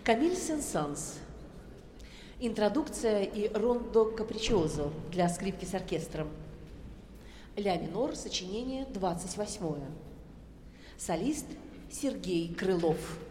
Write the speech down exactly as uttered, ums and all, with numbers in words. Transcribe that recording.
Камиль Сен-Санс. Интродукция и рондо капричозо для скрипки с оркестром. Ля минор, сочинение двадцать восьмое. Солист Сергей Крылов.